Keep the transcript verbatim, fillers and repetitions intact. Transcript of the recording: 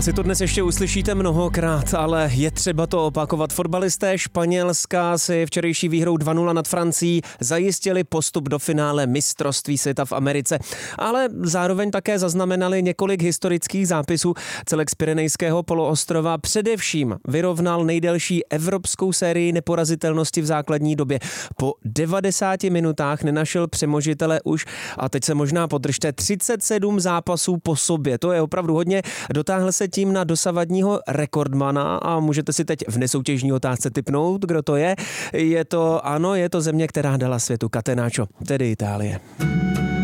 Asi to dnes ještě uslyšíte mnohokrát, ale je třeba to opakovat. Fotbalisté Španělska si včerejší výhrou dva nula nad Francií zajistili postup do finále mistrovství světa v Americe, ale zároveň také zaznamenali několik historických zápisů. Celek z Pyrenejského poloostrova především vyrovnal nejdelší evropskou sérii neporazitelnosti v základní době. Po devadesáti minutách nenašel přemožitele už, a teď se možná podržte, třicet sedm zápasů po sobě. To je opravdu hodně. Dotáhl se tím na dosavadního rekordmana a můžete si teď v nesoutěžní otázce tipnout, kdo to je. Je to, ano, je to země, která dala světu catenaccio, tedy Itálie.